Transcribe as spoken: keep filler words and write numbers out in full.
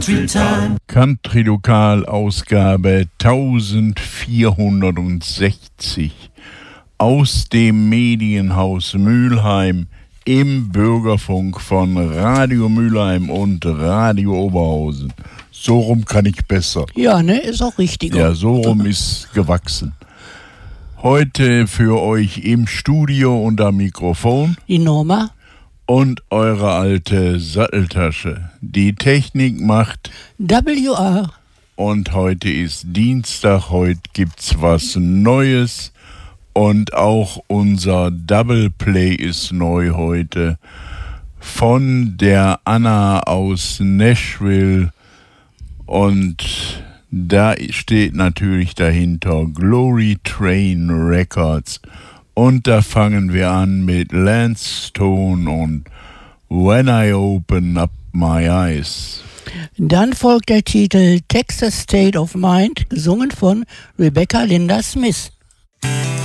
Country Lokal Ausgabe vierzehnhundertsechzig aus dem Medienhaus Mülheim im Bürgerfunk von Radio Mülheim und Radio Oberhausen. So rum kann ich besser. Ja, ne, ist auch richtig. Ja, so rum ist gewachsen. Heute für euch im Studio und am Mikrofon Die Norma und eure alte Satteltasche. Die Technik macht W R. Und heute ist Dienstag, heute gibt's was Neues und auch unser Double Play ist neu heute von der Anna aus Nashville und da steht natürlich dahinter Glory Train Records und da fangen wir an mit Lance Stone und When I Open Up My Eyes. Dann folgt der Titel Texas State of Mind, gesungen von Rebecca Linda Smith.